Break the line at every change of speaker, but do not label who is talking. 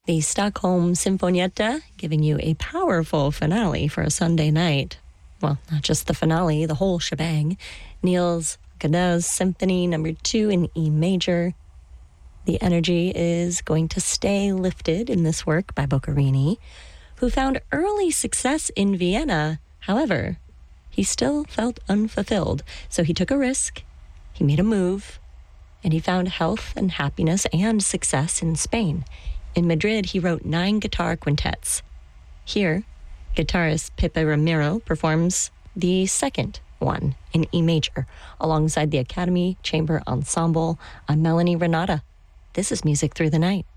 The Stockholm Sinfonietta, giving you a powerful finale for a Sunday night. Well, not just the finale, the whole shebang. Niels Gaddaw's Symphony No. 2 in E major. The energy is going to stay lifted in this work by Boccherini, who found early success in Vienna. However, he still felt unfulfilled, so he took a risk, he made a move, and he found health and happiness and success in Spain. In Madrid, he wrote 9 guitar quintets. Here, guitarist Pepe Ramiro performs the second one in E major, alongside the Academy Chamber Ensemble. I'm Melanie Renata. This is Music Through the Night.